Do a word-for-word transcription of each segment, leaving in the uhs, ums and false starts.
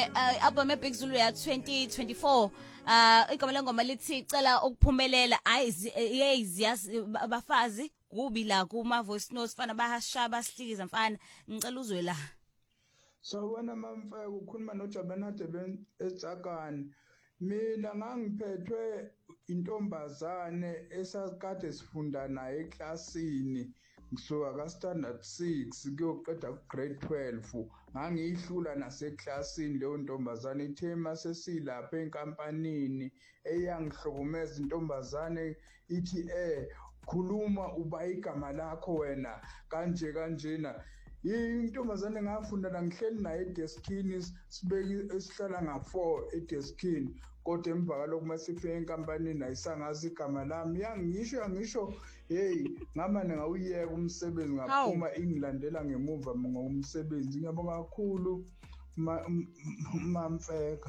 album eBig Zulu ya twenty twenty-four uh igama lengoma lithi cela ukuphumelela ayizi abafazi kubi la kuma voice notes fana bahasha basihlikiza mfana ngicela uzwe la. Sawubona mamfeke ukhuluma noJabanade ben eTsakani. Mina ngangiphethwe intombazane esakade sifunda naye eklasini ngisuka ka standard six kuyoqeda ku grade twelve ngangiyihlula naseklasini leyo ntombazane ithe masesilapha enkampanini eyangihlukumeza intombazane ithi eh khuluma uba igama lakho wena kanje kanjena. Intombazane ngafunda la ngihleli naye edeskini sibeke esihlala nga four edeskini kodwa emva kalokho masifike enkampanini ayisangazi igama lami yangisho yangisho hey ngamane ngawuyeka umsebenzi ngaphuma ingilandela ngemuva ngomsebenzi. Ngiyabonga kakhulu mamfeka.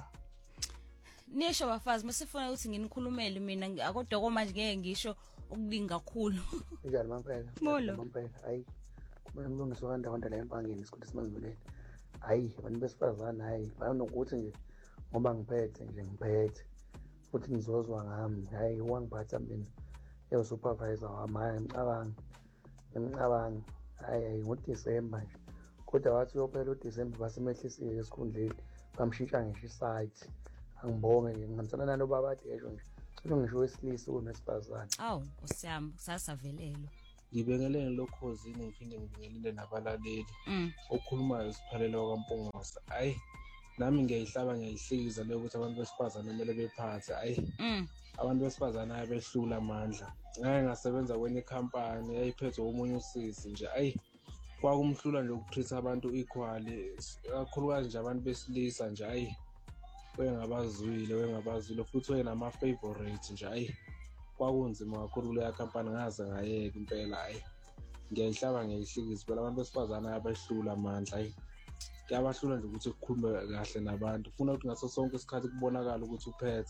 Nisho bafazi masifuna ukuthi nginikhulumele mina kodwa komanje ngeke ngisho ukulinga kakhulu. Njani mamfeka? Molo. Mamfeka hayi kumele ngilungiswe kanti abantu la empangeni isikole simangulele. Hayi abantu besifazana hayi banokuthi nje ngoba ngiphethe nje ngiphethe futhi ngizozwa ngami hayi wangiphatha mina eyo supervisor wami hayi ngicabanga ngicabanga hayi ngoDisemba nje kodwa wathi uyophela uDisemba basemehlisile esikhundleni bamshintsha ngisho isite. Angibonge nje ngihambisana nalo baba desho nje kusho ngisho wesilisa kunesifazana. Awu usiyami sasavelelo ngibingelele lokhosini ngiphinde ngibingelele nabalaleli okhulumayo siphalela kwaMpongosa. Hayi nami ngiyayihlaba ngiyayihlikiza leyo ukuthi abantu besifazane kumele bephathe hayi abantu besifazane ayebehlula amandla. Ngeke ngasebenza kwenye company yayiphethwe umunye usisi nje hayi kwakumhlula nje ukutreat abantu equally kakhulukazi nje abantu besilisa nje hayi wengabazwile wengabazwile futhi wenama favorite nje hayi kwakunzima kakhulu leya company ngaze ngayeka impela hayi ngiyayihlaba ngiyayihlikiza phela abantu besifazane abahlula amandla hayi kuyabahlula nje ukuthi kukhulume kahle nabantu ufuna ukuthi ngaso sonke isikhathi kubonakala ukuthi uphethe.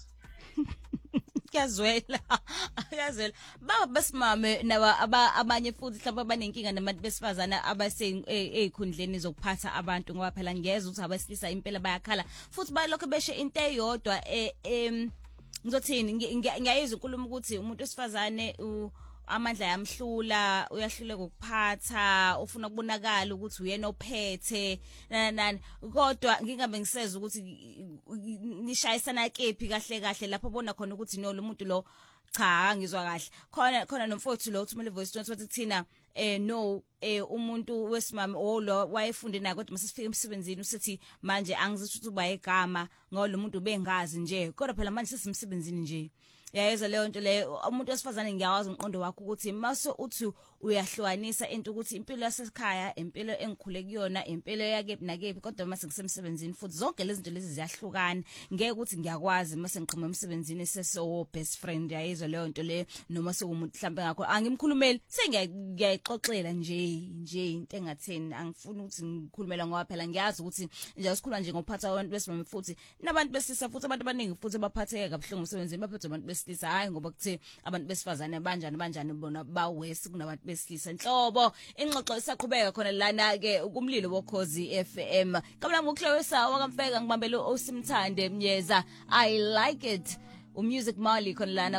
Kuyazwela kuyazwela baba besimame naba abanye futhi mhlawumbe abanenkinga nabantu besifazana abase ezikhundleni zokuphatha abantu ngoba phela ngiyeza ukuthi abesilisa impela bayakhala futhi balokho beshe into eyodwa em ngizothini ngiyayizwa inkulumo ukuthi umuntu wesifazane amandla yamhlula uyahluleka ukuphatha ufuna ukubonakala ukuthi uyena ophethe nani kodwa ngingabe ngiseza ukuthi nishayisana kephi kahle kahle lapho bona khona ukuthi no lo muntu lo cha ngizwa kahle khona khona nomfowethu lo uthumele voice note wathi thina eh no eh umuntu wesimame olo wayefunde naye kodwa masifika emsebenzini usithi manje angizithi ukuthi uba igama ngolo muntu bengazi nje kodwa phela manje sesimsebenzini nje. Yayeza leyo nto le umuntu wesifazane ngiyawazi umqondo wakho ukuthi mase uthi uyahlukanisa into ukuthi impilo yasekhaya impilo engikhule kuyona impilo yakephi nakephi kodwa mase ngisemsebenzini futhi zonke lezi zinto lezi ziyahlukana ngeke ukuthi ngiyakwazi mase ngiqhuma emsebenzini seso best friend. Yayeza leyo nto le noma sekumuntu mhlambe ngakho angimkhulumeli sengiyayixoxela nje nje into engatheni angifuni ukuthi ngikhulumela ngoba phela ngiyazi ukuthi nje sikhuluma nje ngophatha abantu besimame futhi nabantu besisa futhi abantu abaningi futhi baphatheke kabuhlungu emsebenzini baphethe abantu besilisa hayi ngoba kuthi abantu besifazane banjani banjani bona bawesi kunabantu besilisa inhlobo. Ingxoxo isaqhubeka khona lana ke ukumlilo bokhozi F M kamla ngokuhlowesa wakamfeka ngibambele uSimthande Mnyeza I like it umusic Mali khona lana